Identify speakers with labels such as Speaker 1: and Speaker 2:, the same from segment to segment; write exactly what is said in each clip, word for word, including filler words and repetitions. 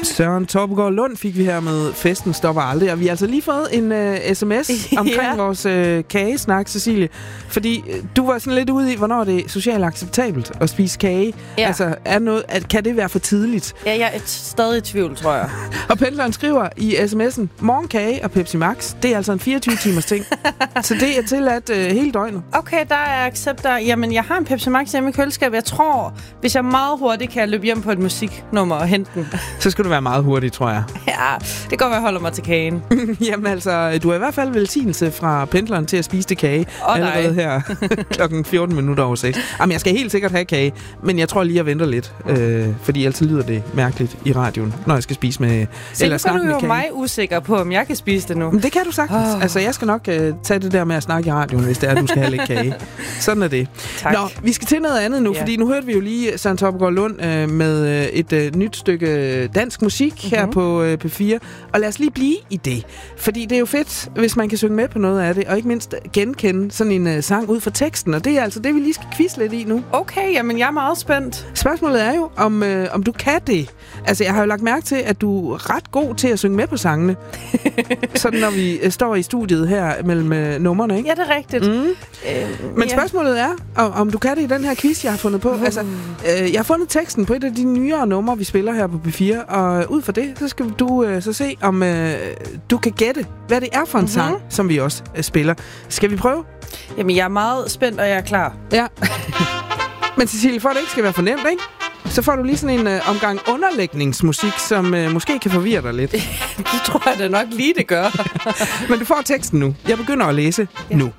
Speaker 1: Søren Torpegaard Lund fik vi her med Festen stopper aldrig, og vi har altså lige fået en uh, sms omkring ja. vores uh, kagesnak, Cecilie. Fordi uh, du var sådan lidt ude i, hvornår det er socialt acceptabelt at spise kage. Ja. Altså, er noget, at, kan det være for tidligt?
Speaker 2: Ja, jeg er stadig i tvivl, tror jeg.
Speaker 1: Og pendleren skriver i sms'en, morgenkage og Pepsi Max, det er altså en fireogtyve timers ting. Så det er tilladt uh, hele døgnet.
Speaker 2: Okay, der er accepter. Jamen, jeg har en Pepsi Max hjemme i køleskabet. Jeg tror, hvis jeg meget hurtigt kan løbe hjem på et musiknummer og hente den.
Speaker 1: Så skal du være meget hurtig, tror jeg.
Speaker 2: Ja, det kan godt være, jeg holder mig til kagen.
Speaker 1: Jamen altså, du har i hvert fald velsignelse fra pendleren til at spise det kage. Oh, allerede her klokken fjorten minutter over seks. Jamen, jeg skal helt sikkert have kage, men jeg tror lige, jeg venter lidt. Øh, fordi altid lyder det mærkeligt i radioen, når jeg skal spise med
Speaker 2: så eller snakke med kage. Så du jo mig usikker på, om jeg kan spise det nu.
Speaker 1: Men det kan du sagtens. Oh. Altså, jeg skal nok øh, tage det der med at snakke i radioen, hvis det er, at du skal have lidt kage. Sådan er det.
Speaker 2: Tak.
Speaker 1: Nå, vi skal til noget andet nu, yeah. fordi nu hørte vi jo lige Søren Torpegaard Lund øh, med øh, et øh, nyt stykke dansk musik mm-hmm. her på øh, P fire. Og lad os lige blive i det. Fordi det er jo fedt, hvis man kan synge med på noget af det, og ikke mindst genkende sådan en øh, sang ud fra teksten. Og det er altså det, vi lige skal quizze lidt i nu.
Speaker 2: Okay, jamen jeg er meget spændt.
Speaker 1: Spørgsmålet er jo, om, øh, om du kan det. Altså, jeg har jo lagt mærke til, at du er ret god til at synge med på sangene. Sådan, når vi øh, står i studiet her mellem øh, numrene, ikke?
Speaker 2: Ja, det er rigtigt. Mm.
Speaker 1: Øh, Men spørgsmålet er, om, om du kan det i den her quiz, jeg har fundet på. Mm. Altså, øh, jeg har fundet teksten på et af de nyere numre, vi spiller her på P fire, og ud fra det, så skal du øh, så se, om øh, du kan gætte, hvad det er for en mm-hmm. sang, som vi også øh, spiller. Skal vi prøve?
Speaker 2: Jamen, jeg er meget spændt, og jeg er klar.
Speaker 1: Ja. Men Cecilie, for at det ikke skal være for nemt, ikke? Så får du lige sådan en øh, omgang underlægningsmusik, som øh, måske kan forvirre dig lidt.
Speaker 2: Det tror jeg da nok lige, det gør.
Speaker 1: Men du får teksten nu. Jeg begynder at læse ja. nu.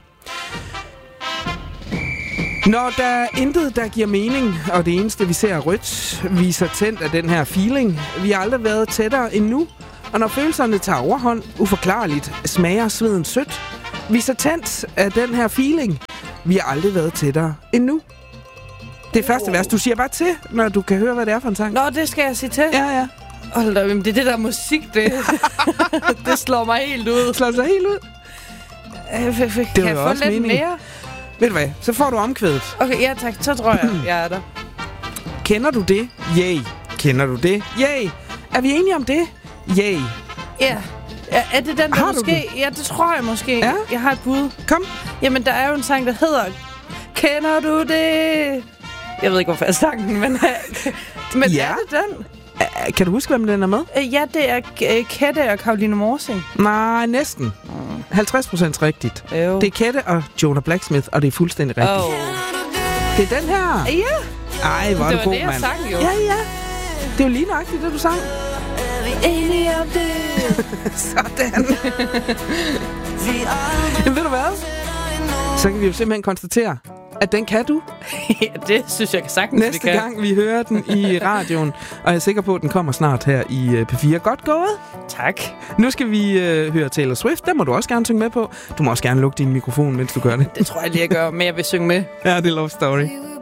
Speaker 1: Når der er intet, der giver mening, og det eneste, vi ser er rødt, viser tændt af den her feeling. Vi har aldrig været tættere endnu, og når følelserne tager overhånd, uforklarligt, smager sveden sødt, viser tændt af den her feeling. Vi har aldrig været tættere endnu. Det er første vers. Du siger bare til, når du kan høre, hvad det er for en sang.
Speaker 2: Nå, det skal jeg sige til?
Speaker 1: Ja, ja.
Speaker 2: Hold da, det er det der musik, det. Det slår mig helt ud.
Speaker 1: Slår sig helt ud?
Speaker 2: Øh, f- f- kan jeg få lidt mening. mere?
Speaker 1: Ved du hvad? Så får du omkvædet.
Speaker 2: Okay, ja tak. Så tror jeg, jeg er der.
Speaker 1: Kender du det? Yay. Kender du det? Yay. Er vi enige om det? Yay.
Speaker 2: Ja. Ja, er det den, der
Speaker 1: har
Speaker 2: måske... Ja, det tror jeg måske.
Speaker 1: Ja?
Speaker 2: Jeg har et bud.
Speaker 1: Kom.
Speaker 2: Jamen, der er jo en sang, der hedder... Kender du det? Jeg ved ikke, hvorfor jeg sang den, men... men
Speaker 1: ja.
Speaker 2: er det den?
Speaker 1: Æ, kan du huske, hvem den er med?
Speaker 2: Ja, det er Kette og Caroline Morsing.
Speaker 1: Nej, næsten. Mm. halvtreds procent rigtigt.
Speaker 2: Jo.
Speaker 1: Det er Kette og Jonah Blacksmith, og det er fuldstændig rigtigt.
Speaker 2: Oh.
Speaker 1: Det er den her.
Speaker 2: Ja.
Speaker 1: Ej, hvor er
Speaker 2: det
Speaker 1: du god,
Speaker 2: det,
Speaker 1: mand.
Speaker 2: Det var det, jeg sang, jo.
Speaker 1: Ja, ja. Det er jo lige nøjagtigt, det du sang.
Speaker 2: Enige om det.
Speaker 1: Sådan. Jamen, ved du hvad? Så kan vi jo simpelthen konstatere, at den kan du.
Speaker 2: Ja, det synes jeg sagtens,
Speaker 1: Næste
Speaker 2: vi kan.
Speaker 1: gang vi hører den i radioen, og jeg er sikker på, at den kommer snart her i P fire. Godt gået.
Speaker 2: Tak.
Speaker 1: Nu skal vi øh, høre Taylor Swift. Den må du også gerne synge med på. Du må også gerne lukke din mikrofon, mens du gør det.
Speaker 2: Det tror jeg lige, jeg gør, men jeg vil synge med.
Speaker 1: Ja, det er Love Story.